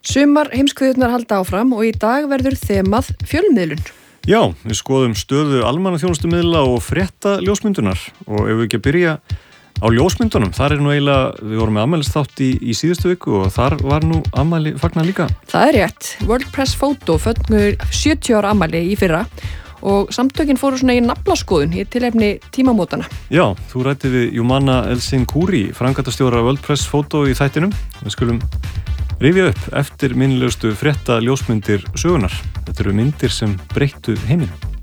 Sumar heimskviðurnar halda áfram og í dag verður þemað fjölmiðlun. Já, við skoðum stöðu almannaþjónustumiðla og frétta ljósmyndunar og ef við ekki að byrja á ljósmyndunum, þar nú eiginlega, við vorum með afmælisþátt í síðustu viku og þar var nú afmæli fagnar líka. Það rétt, World Press Photo fögnur 70 ára afmæli í fyrra og samtökin fóru svona í naflaskoðun í tilefni tímamótana. Já, þú ræddi við Jumana El-Zinkuri, framkvæmdastjóra World Press Photo í þættinum. Við skulum rifja upp eftir minnilegustu frétta ljósmyndir sögunar. Þetta eru myndir sem breyttu heiminum.